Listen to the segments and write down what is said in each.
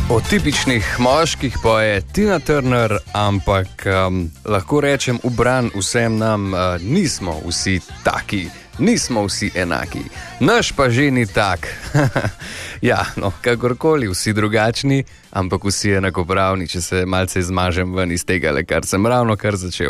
O tipičnih moških poje Tina Turner, ampak lahko rečem ubran vsem nam, nismo vsi taki, nismo vsi enaki. Naš pa že ni tak. Ja, no, kakorkoli, vsi drugačni, ampak vsi enakopravni, če se malce izmažem ven iz tega, kar sem ravno kar začel.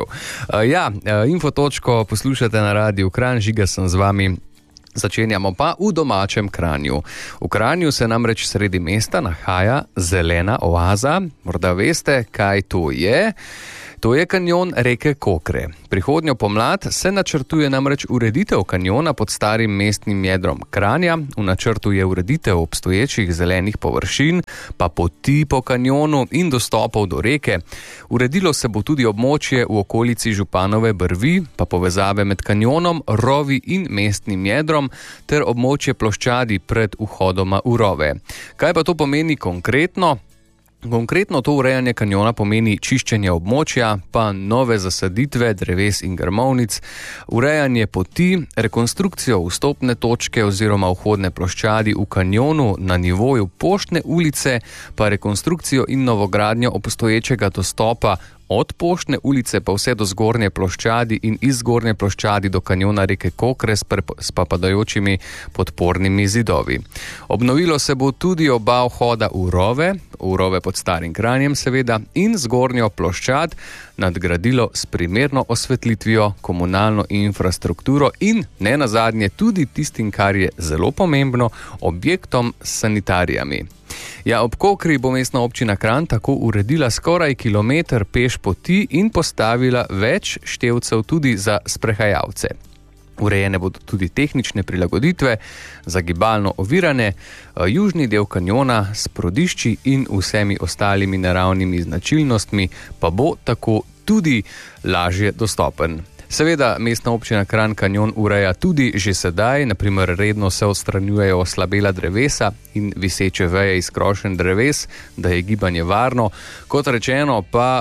Infotočko poslušate na Radiu Kranj, Žiga sem z vami. Začenjamo pa v domačem Kranju. V Kranju se namreč sredi mesta nahaja zelena oaza. Morda veste, kaj to je? To je kanjon reke Kokre. Prihodnjo pomlad se načrtuje namreč ureditev kanjona pod starim mestnim jedrom Kranja. V načrtu je ureditev obstoječih zelenih površin, pa poti po kanjonu in dostopov do reke. Uredilo se bo tudi območje v okolici Županove brvi, pa povezave med kanjonom, rovi in mestnim jedrom ter območje ploščadi pred vhodoma v rove. Kaj pa to pomeni konkretno? Konkretno to urejanje kanjona pomeni čiščenje območja, pa nove zasaditve dreves in grmovnic, urejanje poti, rekonstrukcijo vstopne točke oziroma vhodne ploščadi v kanjonu na nivoju Poštne ulice, pa rekonstrukcijo in novogradnjo obstoječega dostopa od Poštne ulice pa vse do zgornje ploščadi in iz zgornje ploščadi do kanjona reke Kokre s papadajočimi podpornimi zidovi. Obnovilo se bo tudi oba vhoda v rove pod Starim Kranjem seveda, in zgornjo ploščad nadgradilo s primerno osvetlitvijo, komunalno infrastrukturo in ne nazadnje tudi tistim, kar je zelo pomembno, objektom s sanitarijami. Ja, ob Kokri bo mestna občina Kranj tako uredila skoraj kilometer peš poti in postavila več števcev tudi za sprehajalce. Urejene bodo tudi tehnične prilagoditve za gibalno ovirane, južni del kanjona s prodišči in vsemi ostalimi naravnimi značilnostmi pa bo tako tudi lažje dostopen. Seveda, mestna občina Kranj kanjon ureja tudi že sedaj, naprimer redno se odstranjujejo slabela drevesa in viseče veje iz krošenj dreves, da je gibanje varno. Kot rečeno pa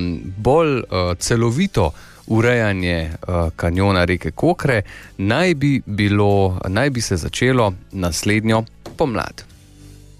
bolj celovito urejanje kanjona reke Kokre naj bi se začelo naslednjo pomlad.